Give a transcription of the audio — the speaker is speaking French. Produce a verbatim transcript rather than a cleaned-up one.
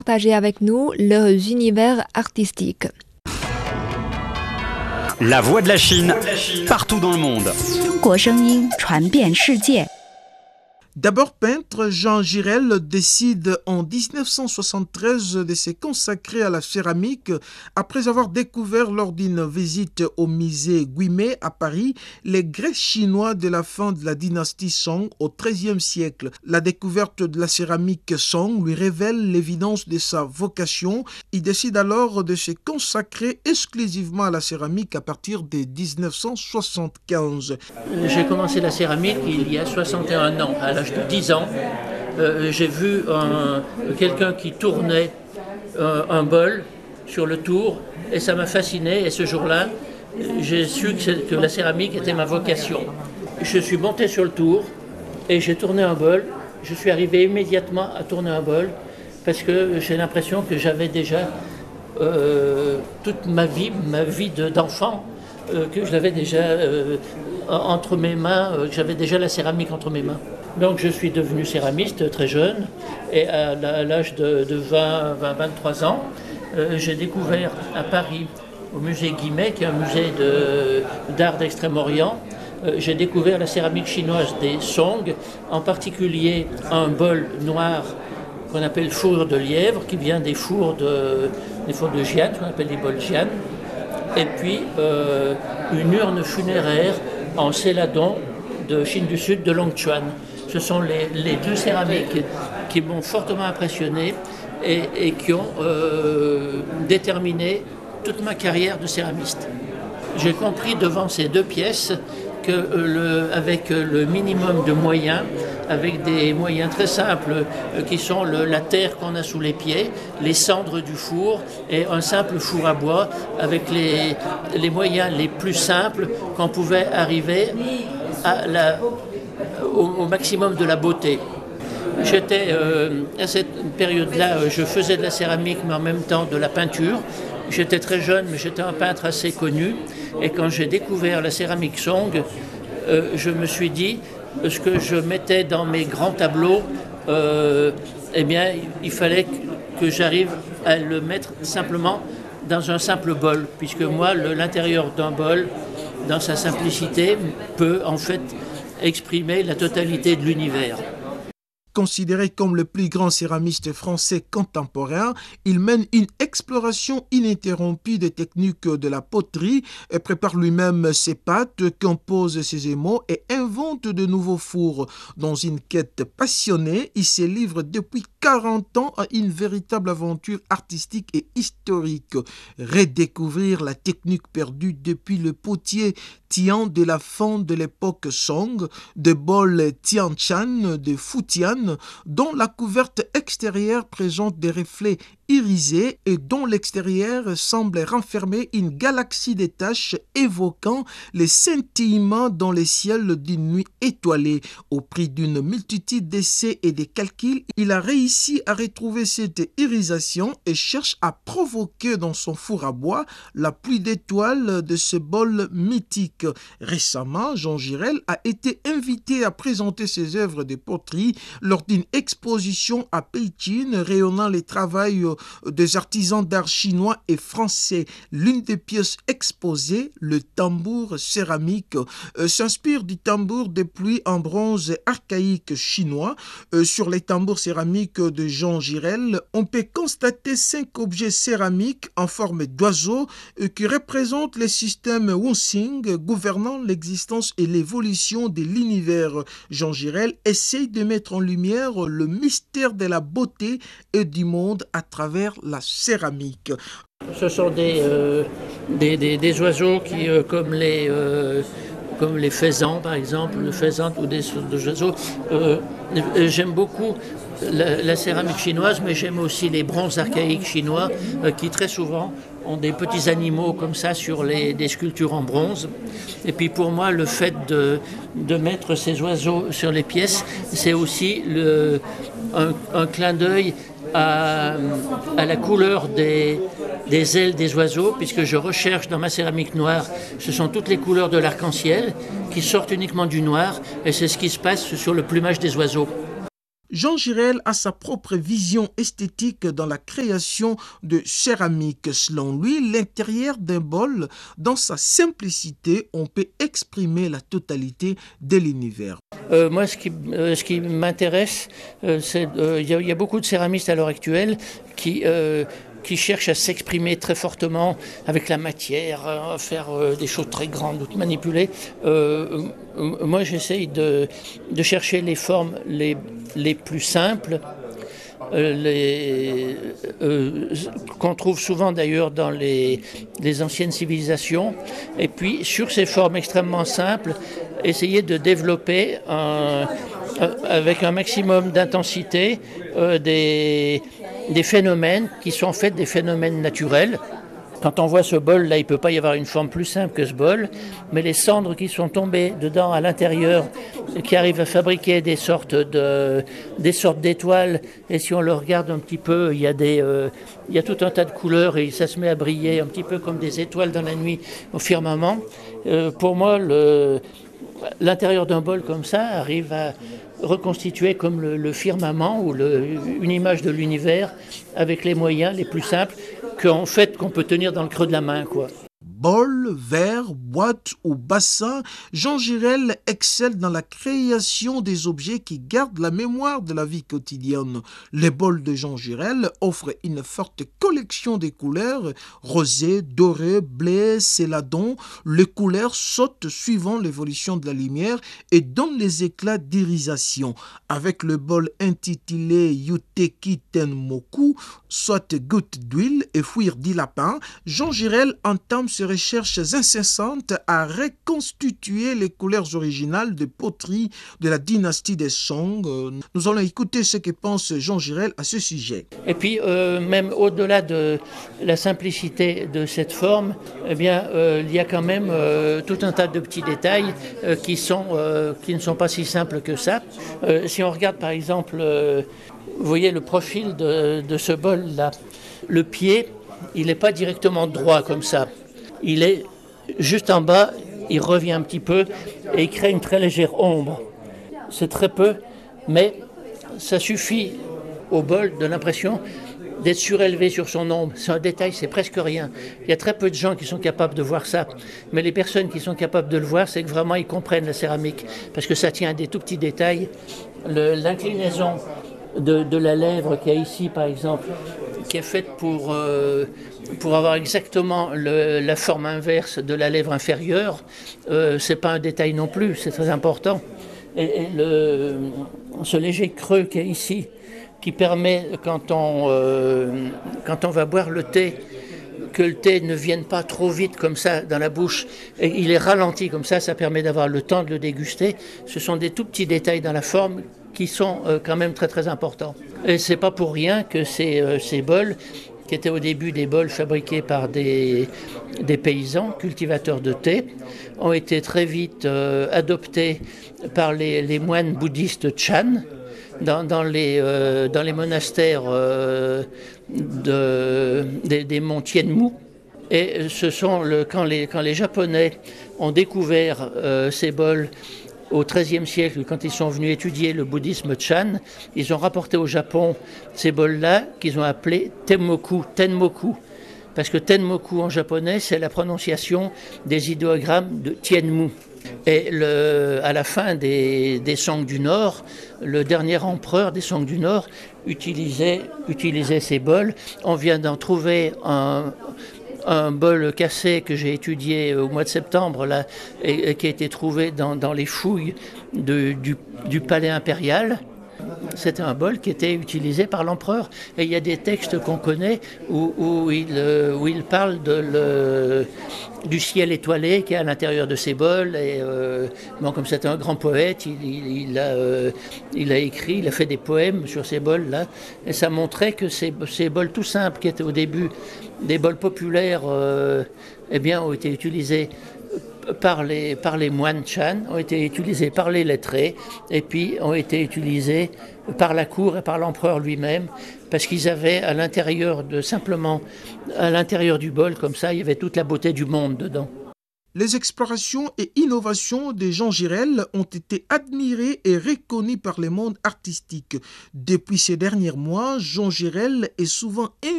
Partagez avec nous leurs univers artistiques. La voix de la Chine, partout dans le monde. 中国声音传遍世界。 D'abord peintre, Jean Girel décide en dix-neuf cent soixante-treize de se consacrer à la céramique après avoir découvert lors d'une visite au musée Guimet à Paris les grès chinois de la fin de la dynastie Song au treizième siècle. La découverte de la céramique Song lui révèle l'évidence de sa vocation. Il décide alors de se consacrer exclusivement à la céramique à partir de dix-neuf cent soixante-quinze. J'ai commencé la céramique il y a soixante et un ans, à l'âge de dix ans. Euh, j'ai vu un, quelqu'un qui tournait un, un bol sur le tour et ça m'a fasciné. Et ce jour-là, j'ai su que, que la céramique était ma vocation. Je suis monté sur le tour et j'ai tourné un bol. Je suis arrivé immédiatement à tourner un bol parce que j'ai l'impression que j'avais déjà euh, toute ma vie, ma vie de, d'enfant, euh, que je l'avais déjà euh, entre mes mains, euh, que j'avais déjà la céramique entre mes mains. Donc je suis devenu céramiste très jeune et à l'âge de, de vingt à vingt-trois ans, euh, j'ai découvert à Paris, au musée Guimet, qui est un musée de, d'art d'Extrême-Orient, euh, j'ai découvert la céramique chinoise des Song, en particulier un bol noir qu'on appelle fourrure de lièvre, qui vient des fours de, des fours de Jian, qu'on appelle les bols Jian, et puis euh, une urne funéraire en céladon de Chine du Sud, de Longchuan. Ce sont les, les deux céramiques qui m'ont fortement impressionné et, et qui ont euh, déterminé toute ma carrière de céramiste. J'ai compris devant ces deux pièces que euh, le, avec le minimum de moyens, avec des moyens très simples euh, qui sont le, la terre qu'on a sous les pieds, les cendres du four et un simple four à bois, avec les, les moyens les plus simples, qu'on pouvait arriver à la Au, au maximum de la beauté. J'étais, euh, à cette période-là, euh, je faisais de la céramique, mais en même temps de la peinture. J'étais très jeune, mais j'étais un peintre assez connu. Et quand j'ai découvert la céramique Song, euh, je me suis dit, ce que je mettais dans mes grands tableaux, euh, eh bien, il fallait que j'arrive à le mettre simplement dans un simple bol, puisque moi, le, l'intérieur d'un bol, dans sa simplicité, peut en fait exprimer la totalité de l'univers. Considéré comme le plus grand céramiste français contemporain, il mène une exploration ininterrompue des techniques de la poterie, prépare lui-même ses pâtes, compose ses émaux et invente de nouveaux fours. Dans une quête passionnée, il se livre depuis quarante ans à une véritable aventure artistique et historique. Redécouvrir la technique perdue depuis le potier Tian de la fin de l'époque Song, de bol Tian Chan de Futian, dont la couverte extérieure présente des reflets irisés et dont l'extérieur semble renfermer une galaxie de taches évoquant les scintillements dans les ciels d'une nuit étoilée. Au prix d'une multitude d'essais et de calculs, il a réussi à retrouver cette irisation et cherche à provoquer dans son four à bois la pluie d'étoiles de ce bol mythique. Récemment, Jean Girel a été invité à présenter ses œuvres de poterie lors d'une exposition à Pékin rayonnant les travaux des artisans d'art chinois et français. L'une des pièces exposées, le tambour céramique, euh, s'inspire du tambour de pluie en bronze archaïque chinois. Euh, sur les tambours céramiques de Jean Girel, on peut constater cinq objets céramiques en forme d'oiseau euh, qui représentent le système Wuxing gouvernant l'existence et l'évolution de l'univers. Jean Girel essaye de mettre en lumière le mystère de la beauté et du monde à travers la céramique. Ce sont des, euh, des, des, des oiseaux qui, euh, comme, les, euh, comme les faisans par exemple, le faisan ou des, des oiseaux. Euh, j'aime beaucoup la, la céramique chinoise, mais j'aime aussi les bronzes archaïques chinois euh, qui très souvent ont des petits animaux comme ça sur les, des sculptures en bronze. Et puis pour moi, le fait de, de mettre ces oiseaux sur les pièces, c'est aussi le, un, un clin d'œil à, à la couleur des, des ailes des oiseaux, puisque je recherche dans ma céramique noire, ce sont toutes les couleurs de l'arc-en-ciel qui sortent uniquement du noir, et c'est ce qui se passe sur le plumage des oiseaux. Jean Girel a sa propre vision esthétique dans la création de céramique. Selon lui, l'intérieur d'un bol, dans sa simplicité, on peut exprimer la totalité de l'univers. Euh, moi, ce qui, euh, ce qui m'intéresse, euh, c'est il euh, y, y a beaucoup de céramistes à l'heure actuelle qui... Euh, qui cherchent à s'exprimer très fortement avec la matière, à faire euh, des choses très grandes, ou de manipuler. Euh, euh, moi, j'essaye de, de chercher les formes les, les plus simples, euh, les, euh, qu'on trouve souvent d'ailleurs dans les, les anciennes civilisations. Et puis, sur ces formes extrêmement simples, essayer de développer un, un, avec un maximum d'intensité euh, des... des phénomènes qui sont en fait des phénomènes naturels. Quand on voit ce bol, là, il ne peut pas y avoir une forme plus simple que ce bol, mais les cendres qui sont tombées dedans à l'intérieur, qui arrivent à fabriquer des sortes de, des sortes d'étoiles, et si on le regarde un petit peu, il y a des, euh, il y a tout un tas de couleurs et ça se met à briller un petit peu comme des étoiles dans la nuit au firmament. Euh, pour moi, le, l'intérieur d'un bol comme ça arrive à reconstituer comme le, le firmament ou le, une image de l'univers avec les moyens les plus simples qu'en fait qu'on peut tenir dans le creux de la main, quoi. Bol, verre, boîte ou bassin, Jean Girel excelle dans la création des objets qui gardent la mémoire de la vie quotidienne. Les bols de Jean Girel offrent une forte collection de couleurs, rosé, doré, blé, céladon. Les couleurs sautent suivant l'évolution de la lumière et donnent les éclats d'irisation. Avec le bol intitulé Yuteki Tenmoku, soit goutte d'huile et fouir dix lapins, Jean Girel entame ses recherches incessantes à reconstituer les couleurs originales de poterie de la dynastie des Song. Nous allons écouter ce que pense Jean Girel à ce sujet. Et puis, euh, même au-delà de la simplicité de cette forme, eh bien, euh, il y a quand même euh, tout un tas de petits détails euh, qui, sont, euh, qui ne sont pas si simples que ça. Euh, si on regarde par exemple, euh, vous voyez le profil de, de ce bol-là, le pied, il n'est pas directement droit comme ça. Il est juste en bas, il revient un petit peu et il crée une très légère ombre. C'est très peu, mais ça suffit au bol de l'impression d'être surélevé sur son ombre. C'est un détail, c'est presque rien. Il y a très peu de gens qui sont capables de voir ça, mais les personnes qui sont capables de le voir, c'est que vraiment ils comprennent la céramique, parce que ça tient à des tout petits détails. Le, l'inclinaison de, de la lèvre qu'il y a ici, par exemple, qui est faite pour, euh, pour avoir exactement le, la forme inverse de la lèvre inférieure, euh, c'est pas un détail non plus, c'est très important. Et, et le, ce léger creux qu'il y a ici, qui permet, quand on, euh, quand on va boire le thé, que le thé ne vienne pas trop vite comme ça dans la bouche, et il est ralenti comme ça, ça permet d'avoir le temps de le déguster. Ce sont des tout petits détails dans la forme qui sont euh, quand même très très importants. Et c'est pas pour rien que ces, euh, ces bols, qui étaient au début des bols fabriqués par des, des paysans, cultivateurs de thé, ont été très vite euh, adoptés par les, les moines bouddhistes Chan, dans, dans, les, euh, dans les monastères euh, de, des, des monts Tienmu. Et ce sont le, quand, les, quand les Japonais ont découvert euh, ces bols au treizième siècle, quand ils sont venus étudier le bouddhisme Chan, ils ont rapporté au Japon ces bols-là qu'ils ont appelés Tenmoku, Tenmoku. Parce que Tenmoku en japonais, c'est la prononciation des idéogrammes de Tienmu. Et le, à la fin des, des Song du Nord, le dernier empereur des Song du Nord utilisait, utilisait ces bols. On vient d'en trouver un, un bol cassé que j'ai étudié au mois de septembre là, et, et qui a été trouvé dans, dans les fouilles de, du, du palais impérial. C'était un bol qui était utilisé par l'empereur. Et il y a des textes qu'on connaît où, où, il, où il parle de le, du ciel étoilé qui est à l'intérieur de ces bols. Et euh, bon, comme c'était un grand poète, il, il, il, a, euh, il a écrit, il a fait des poèmes sur ces bols-là. Et ça montrait que ces, ces bols tout simples, qui étaient au début des bols populaires, euh, eh bien, ont été utilisés par les, par les moines Chan, ont été utilisés par les lettrés et puis ont été utilisés par la cour et par l'empereur lui-même, parce qu'ils avaient à l'intérieur de simplement à l'intérieur du bol comme ça, il y avait toute la beauté du monde dedans. Les explorations et innovations de Jean Girel ont été admirées et reconnues par le monde artistique. Depuis ces derniers mois, Jean Girel est souvent